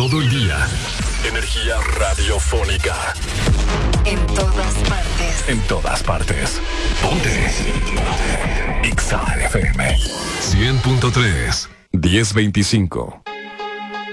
todo el día. Energía radiofónica. En todas partes. En todas partes. Ponte. Exa FM 100.3 1025.